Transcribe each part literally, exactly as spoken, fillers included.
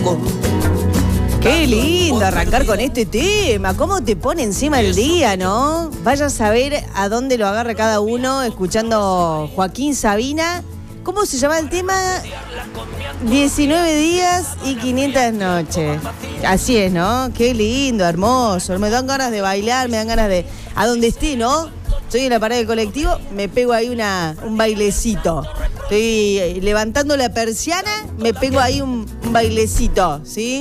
Qué lindo arrancar con este tema. ¿Cómo te pone encima el día, no? Vaya a saber a dónde lo agarra cada uno escuchando Joaquín Sabina. ¿Cómo se llama el tema? diecinueve días y quinientas noches. Así es, ¿no? Qué lindo, hermoso. Me dan ganas de bailar, me dan ganas de... A donde esté, ¿no? Estoy en la parada del colectivo, me pego ahí una, un bailecito. Estoy levantando la persiana, me pego ahí un, un bailecito, ¿sí?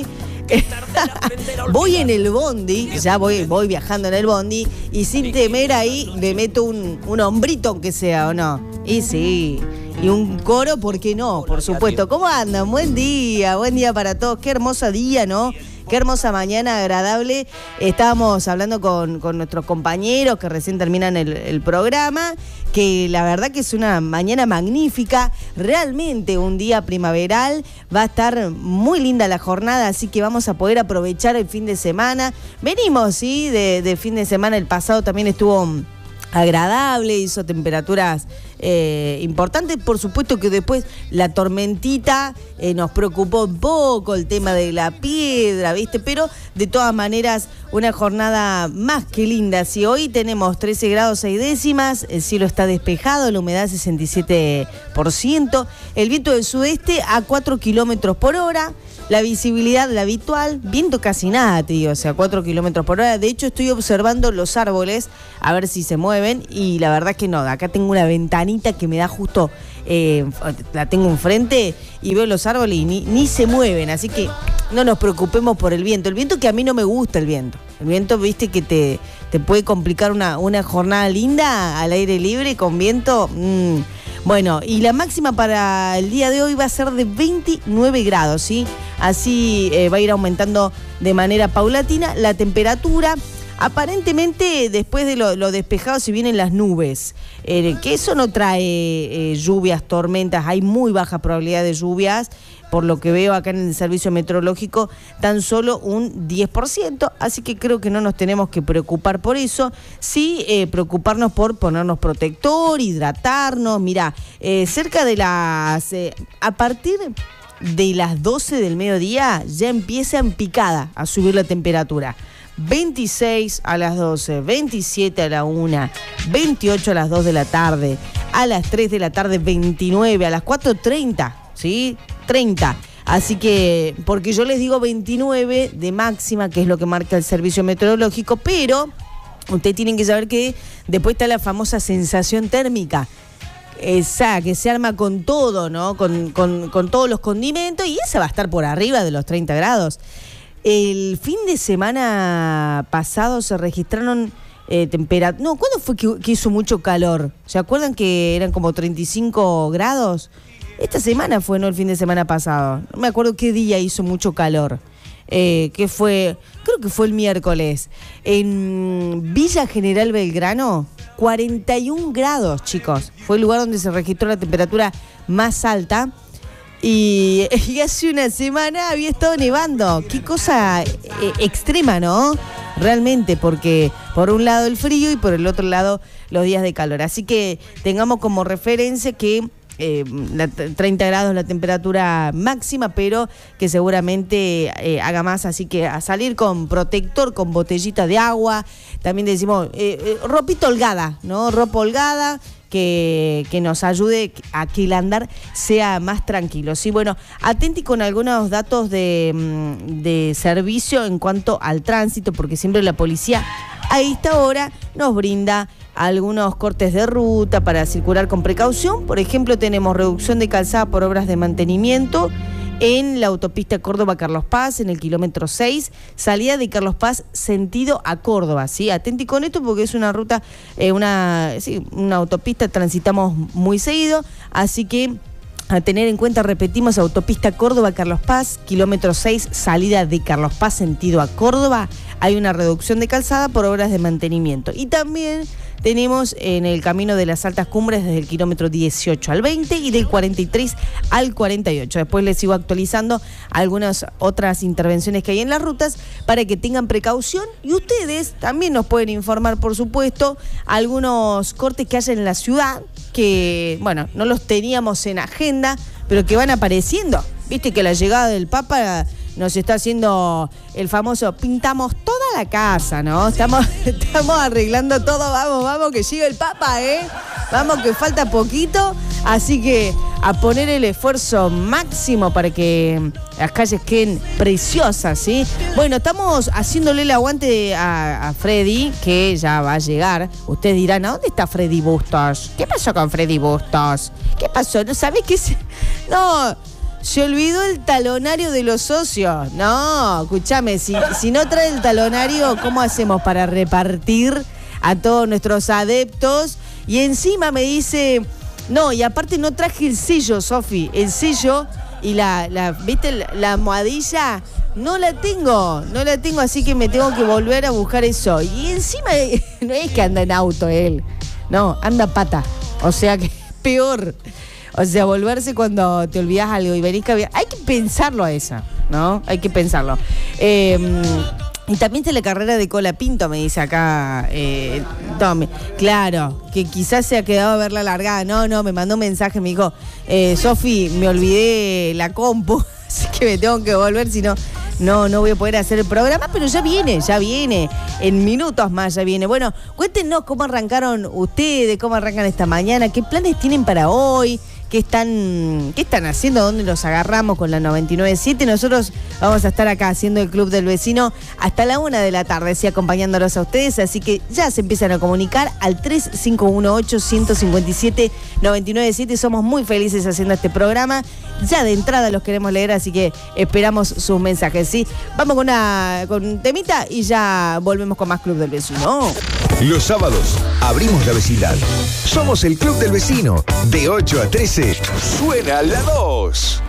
Voy en el bondi, ya voy, voy viajando en el bondi y sin temer ahí le meto un, un hombrito aunque sea, ¿o no? Y sí, y un coro, ¿por qué no? Por supuesto. ¿Cómo andan? Buen día, buen día para todos. Qué hermoso día, ¿no? Qué hermosa mañana agradable. Estábamos hablando con, con nuestros compañeros que recién terminan el, el programa, que la verdad que es una mañana magnífica, realmente un día primaveral, va a estar muy linda la jornada, así que vamos a poder aprovechar el fin de semana. Venimos, sí, de, de fin de semana, el pasado también estuvo agradable, hizo temperaturas eh, importantes. Por supuesto que después la tormentita eh, nos preocupó un poco, el tema de la piedra, ¿viste? Pero de todas maneras una jornada más que linda. Si hoy tenemos trece grados seis décimas, el cielo está despejado, la humedad sesenta y siete por ciento, el viento del sudeste a cuatro kilómetros por hora, la visibilidad, la habitual, viento casi nada, te digo, o sea, cuatro kilómetros por hora. De hecho, estoy observando los árboles a ver si se mueven y la verdad es que no. Acá tengo una ventanita que me da justo, eh, la tengo enfrente y veo los árboles y ni, ni se mueven, así que no nos preocupemos por el viento. El viento que a mí no me gusta el viento. El viento, viste, que te, te puede complicar una, una jornada linda al aire libre con viento. Mmm. Bueno, y la máxima para el día de hoy va a ser de veintinueve grados, ¿sí? Así eh, va a ir aumentando de manera paulatina la temperatura. Aparentemente, después de lo, lo despejado, se vienen las nubes, eh, que eso no trae eh, lluvias, tormentas, hay muy baja probabilidad de lluvias, por lo que veo acá en el servicio meteorológico, tan solo un diez por ciento, así que creo que no nos tenemos que preocupar por eso, sí eh, preocuparnos por ponernos protector, hidratarnos. Mirá, eh, cerca de las, eh, a partir de las doce del mediodía ya empieza en picada a subir la temperatura. veintiséis a las doce, veintisiete a la una, veintiocho a las dos de la tarde, a las tres de la tarde veintinueve, a las cuatro treinta, ¿sí? treinta. Así que, porque yo les digo veintinueve de máxima, que es lo que marca el servicio meteorológico, pero ustedes tienen que saber que después está la famosa sensación térmica. Esa, que se arma con todo, ¿no? Con, con, con todos los condimentos, y esa va a estar por arriba de los treinta grados. El fin de semana pasado se registraron eh, temperaturas... No, ¿cuándo fue que, que hizo mucho calor? ¿Se acuerdan que eran como treinta y cinco grados? Esta semana fue, ¿no? El fin de semana pasado. No me acuerdo qué día hizo mucho calor. Eh, que fue, creo que fue el miércoles. En Villa General Belgrano, cuarenta y un grados, chicos. Fue el lugar donde se registró la temperatura más alta. Y, y hace una semana había estado nevando. Qué cosa eh, extrema, ¿no? Realmente, porque por un lado el frío y por el otro lado los días de calor. Así que tengamos como referencia que eh, la, treinta grados la temperatura máxima, pero que seguramente eh, haga más. Así que a salir con protector, con botellita de agua. También decimos eh, eh, ropita holgada, ¿no? Ropa holgada. Que, que nos ayude a que el andar sea más tranquilo. Sí, bueno, atenti con algunos datos de, de servicio en cuanto al tránsito, porque siempre la policía a esta hora nos brinda algunos cortes de ruta para circular con precaución. Por ejemplo, tenemos reducción de calzada por obras de mantenimiento en la autopista Córdoba-Carlos Paz, en el kilómetro seis, salida de Carlos Paz sentido a Córdoba, ¿sí? Atenti con esto porque es una ruta, eh, una, sí, una autopista, transitamos muy seguido, así que a tener en cuenta, repetimos, autopista Córdoba-Carlos Paz, kilómetro seis, salida de Carlos Paz sentido a Córdoba, hay una reducción de calzada por obras de mantenimiento. Y también tenemos en el camino de las altas cumbres desde el kilómetro dieciocho al veinte y del cuarenta y tres al cuarenta y ocho. Después les sigo actualizando algunas otras intervenciones que hay en las rutas para que tengan precaución, y ustedes también nos pueden informar, por supuesto, algunos cortes que haya en la ciudad que, bueno, no los teníamos en agenda, pero que van apareciendo. Viste que la llegada del Papa nos está haciendo el famoso pintamos toda la casa, ¿no? Estamos, estamos arreglando todo, vamos, vamos, que llega el Papa, ¿eh? Vamos, que falta poquito, así que a poner el esfuerzo máximo para que las calles queden preciosas, ¿sí? Bueno, estamos haciéndole el aguante a, a Freddy, que ya va a llegar. Ustedes dirán, ¿a dónde está Freddy Bustos? ¿Qué pasó con Freddy Bustos? ¿Qué pasó? ¿No sabés qué se...? No, se olvidó el talonario de los socios. No, escúchame, si, si no trae el talonario, ¿cómo hacemos para repartir a todos nuestros adeptos? Y encima me dice... No, y aparte no traje el sello, Sofi. El sello y la, la ¿viste? La, la almohadilla, no la tengo. No la tengo, así que me tengo que volver a buscar eso. Y encima, no es que anda en auto él. No, anda pata. O sea que es peor. O sea, volverse cuando te olvidas algo y venís que... Hay que pensarlo a esa, ¿no? Hay que pensarlo. Eh... Y también está la carrera de Colapinto, me dice acá eh, Tommy. Claro, que quizás se ha quedado a ver la largada. No, no, me mandó un mensaje, me dijo, eh, Sofi, me olvidé la compu, así que me tengo que volver, si no, no, no voy a poder hacer el programa, pero ya viene, ya viene. En minutos más ya viene. Bueno, cuéntenos cómo arrancaron ustedes, cómo arrancan esta mañana, qué planes tienen para hoy. ¿Qué están, ¿Qué están haciendo? ¿Dónde los agarramos con la noventa y nueve punto siete? Nosotros vamos a estar acá haciendo el Club del Vecino hasta la una de la tarde, sí, acompañándolos a ustedes. Así que ya se empiezan a comunicar al tres cinco uno ocho, uno cinco siete, nueve nueve siete. Somos muy felices haciendo este programa. Ya de entrada los queremos leer, así que esperamos sus mensajes, ¿sí? Vamos con, una, con un temita y ya volvemos con más Club del Vecino. Los sábados abrimos la vecindad. Somos el Club del Vecino. De ocho a trece, suena la dos.